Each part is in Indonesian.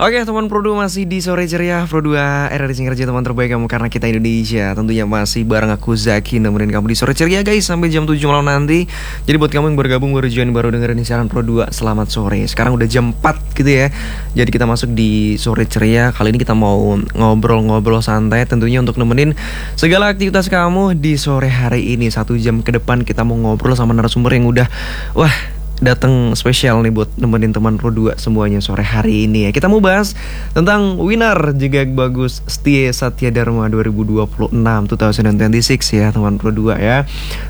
Oke teman Pro 2 masih di Sore Ceria Pro 2 RRI Singkerja, teman terbaik kamu karena kita Indonesia. Tentunya masih bareng aku Zaki nemenin kamu di Sore Ceria guys sampai jam 7 malam nanti. Jadi buat kamu yang bergabung baru join baru dengerin siaran Pro 2, selamat sore. Sekarang udah jam 4 gitu ya. Jadi kita masuk di Sore Ceria. Kali ini kita mau ngobrol-ngobrol santai tentunya untuk nemenin segala aktivitas kamu di sore hari ini. 1 jam ke depan kita mau ngobrol sama narasumber yang udah datang spesial nih buat nemenin teman Pro 2 semuanya sore hari ini ya. Kita mau bahas tentang winner Jegek Bagus Setia Satya Dharma 2026 2026 ya teman Pro 2 ya.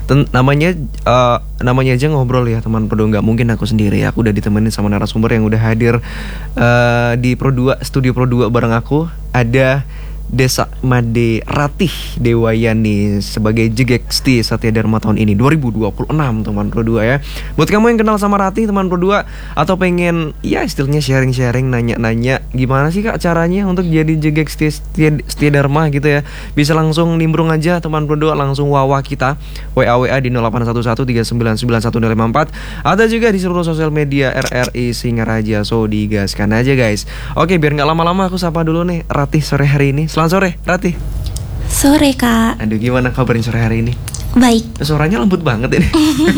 Namanya aja ngobrol ya teman Pro 2, nggak mungkin aku sendiri ya. Aku udah ditemenin sama narasumber yang udah hadir di Pro 2, studio Pro 2 bareng aku. Ada Desa Made Ratih Dewayani sebagai Jegek Setia Satya Dharma tahun ini 2026 teman Pro 2 ya. Buat kamu yang kenal sama Ratih teman Pro 2 atau pengen ya istilahnya sharing-sharing, nanya-nanya gimana sih kak caranya untuk jadi Jegek Setia Dharma gitu ya, bisa langsung nimbrung aja teman Pro 2, langsung WA kita WA di 0811399154 atau juga di seluruh sosial media RRI Singaraja. So digaskan aja guys. Oke, biar nggak lama-lama aku sapa dulu nih Ratih sore hari ini. Selamat sore, Ratih. Sore, Kak. Aduh, gimana kabarnya sore hari ini? Baik. Suaranya lembut banget ini.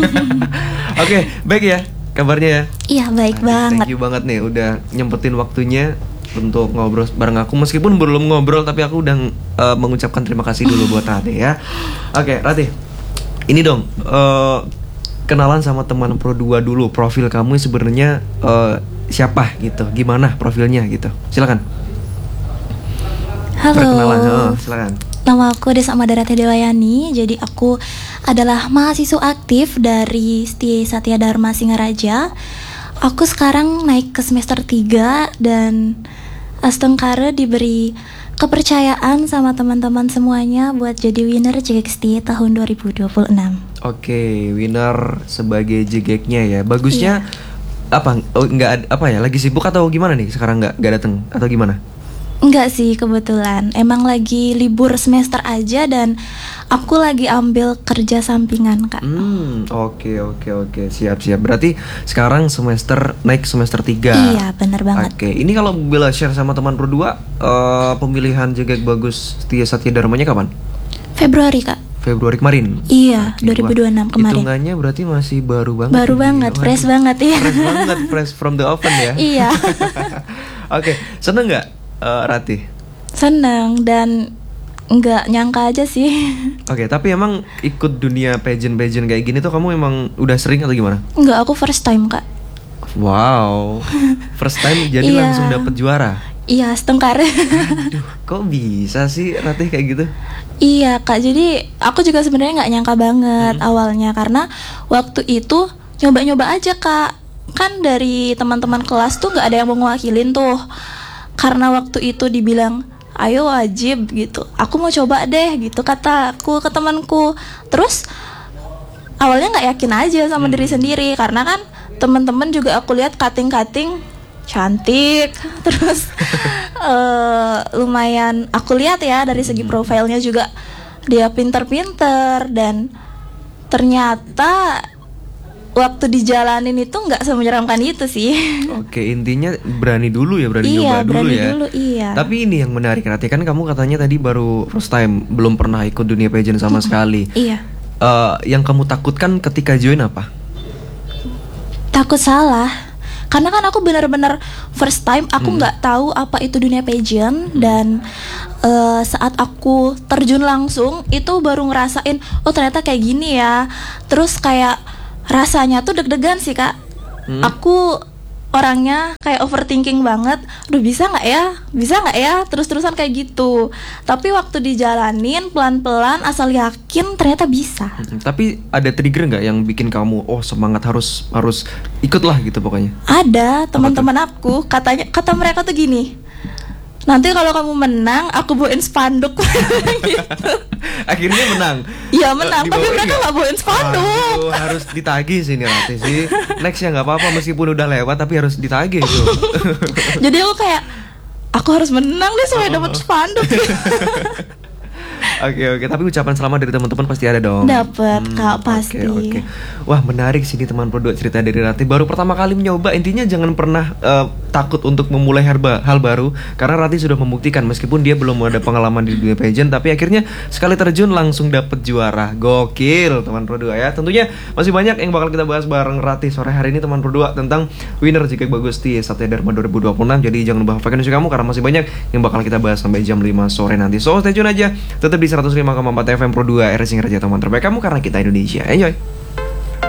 Oke, baik ya kabarnya ya? Iya, baik banget. Thank you banget nih udah nyempetin waktunya untuk ngobrol bareng aku. Meskipun belum ngobrol, tapi aku udah mengucapkan terima kasih dulu buat Ratih ya. Oke, Ratih. Ini dong, kenalan sama teman Pro 2 dulu. Profil kamu sebenarnya siapa gitu? Gimana profilnya gitu? Silakan. Halo. Perkenalan, silakan. Nama aku Desa Made Ratih Dewayani. Jadi aku adalah mahasiswa aktif dari Setia Satya Dharma Singaraja. Aku sekarang naik ke semester 3 dan Astengkara diberi kepercayaan sama teman-teman semuanya buat jadi winner Jegek Setia tahun 2026. Oke, winner sebagai Jegeknya ya. Bagusnya apa? Oh, nggak apa ya? Lagi sibuk atau gimana nih? Sekarang nggak datang atau gimana? Enggak sih, kebetulan emang lagi libur semester aja dan aku lagi ambil kerja sampingan, Kak. Oke, siap. Berarti sekarang naik semester 3. Iya, benar banget. Oke, ini kalau bila share sama teman Pro 2, pemilihan Jegek Bagus Setia Satya Dharmanya kapan? Februari, Kak. Februari kemarin? Iya, 2026 kemarin. Hitungannya berarti masih baru banget. Baru banget, fresh banget ya. Fresh from the oven ya. Iya. Oke, seneng nggak Ratih? Seneng dan nggak nyangka aja sih. Oke, tapi emang ikut dunia pageant kayak gini tuh kamu emang udah sering atau gimana? Enggak, aku first time, Kak. Wow, first time jadi langsung dapet juara? Iya, Astengkara. Aduh, kok bisa sih Ratih kayak gitu? Iya, Kak, jadi aku juga sebenarnya nggak nyangka banget awalnya, karena waktu itu nyoba-nyoba aja, Kak. Kan dari teman-teman kelas tuh nggak ada yang mau ngewakilin tuh. Karena waktu itu dibilang, ayo wajib gitu, aku mau coba deh gitu kataku ke temanku. Terus awalnya nggak yakin aja sama diri sendiri, karena kan teman-teman juga aku lihat cutting cantik, terus lumayan aku lihat ya dari segi profilnya juga dia pinter-pinter, dan ternyata waktu dijalanin itu nggak semenyeramkan itu sih. Oke, intinya berani dulu ya, nyoba dulu ya. Iya. Tapi ini yang menarik Ratih, kan kamu katanya tadi baru first time, belum pernah ikut dunia pageant sama sekali. Iya. Yang kamu takutkan ketika join apa? Takut salah. Karena kan aku benar-benar first time, aku nggak tahu apa itu dunia pageant, dan saat aku terjun langsung itu baru ngerasain, oh ternyata kayak gini ya. Terus kayak rasanya tuh deg-degan sih, Kak. Aku orangnya kayak overthinking banget. Aduh, bisa nggak ya terus-terusan kayak gitu. Tapi waktu dijalanin pelan-pelan asal yakin ternyata bisa. Tapi ada trigger nggak yang bikin kamu semangat harus ikutlah gitu pokoknya? Ada, teman-teman aku kata mereka tuh gini, nanti kalau kamu menang aku bawain spanduk. Gitu. Akhirnya menang. Iya menang, tapi mereka nggak bawain spanduk. Harus ditagih sih nih Ratih sih. Next ya nggak apa-apa meskipun udah lewat, tapi harus ditagih tuh. Jadi aku kayak, aku harus menang deh supaya dapat spanduk. Oke, tapi ucapan selamat dari teman-teman pasti ada dong. Dapat, Kak, pasti. Oke. Wah, menarik sih nih teman Pro 2 cerita dari Ratih. Baru pertama kali mencoba, intinya jangan pernah takut untuk memulai hal baru karena Ratih sudah membuktikan meskipun dia belum ada pengalaman di dunia pageant, tapi akhirnya sekali terjun langsung dapet juara. Gokil teman Pro 2 ya. Tentunya masih banyak yang bakal kita bahas bareng Ratih sore hari ini teman Pro 2 tentang winner Jika Bagusti Satya Dharma 2026. Jadi jangan lupa frekuensi kamu karena masih banyak yang bakal kita bahas sampai jam 5 sore nanti. So stay tune aja, tetap di 105,4 FM Pro 2 RRI Singaraja, teman terbaik kamu karena kita Indonesia. Enjoy.